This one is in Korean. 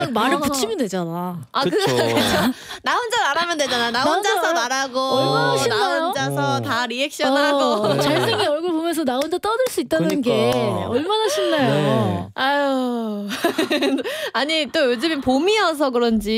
말을 붙이면 되잖아. 그쵸. 나 혼자 말하면 되잖아. 나 혼자서 말하고 얼마나 나 신나요? 혼자서 다 리액션하고 네. 잘생긴 얼굴 보면서 나 혼자 떠들 수 있다는 게 그러니까. 얼마나 신나요. 네. 아유 아니 또 요즘엔 봄이어서 그런지